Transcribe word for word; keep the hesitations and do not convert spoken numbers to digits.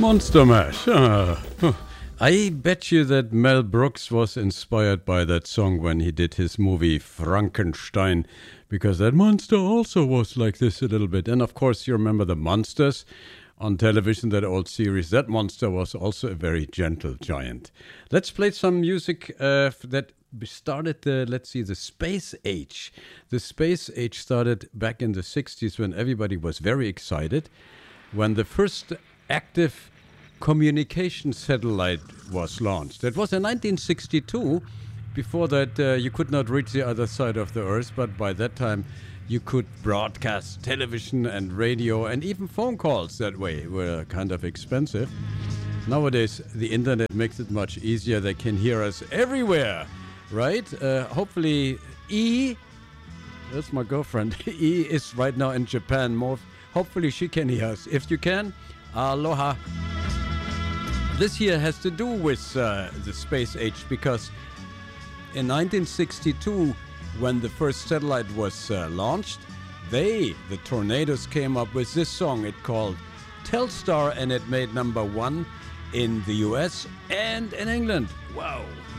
Monster Mash. Ah. I bet you that Mel Brooks was inspired by that song when he did his movie Frankenstein, because that monster also was like this a little bit. And of course, you remember the Monsters on television, that old series. That monster was also a very gentle giant. Let's play some music uh, that started the, let's see, the space age. The space age started back in the sixties when everybody was very excited, when the first active communication satellite was launched. That was in nineteen sixty-two. Before that, uh, you could not reach the other side of the Earth, but by that time, you could broadcast television and radio and even phone calls that way. Were kind of expensive. Nowadays, the internet makes it much easier. They can hear us everywhere, right? Uh, hopefully, E, that's my girlfriend, E is right now in Japan. More, hopefully she can hear us. If you can, aloha. This here has to do with uh, the space age, because in nineteen sixty-two, when the first satellite was uh, launched, they, the Tornadoes, came up with this song. It called Telstar, and it made number one in the U S and in England. Wow.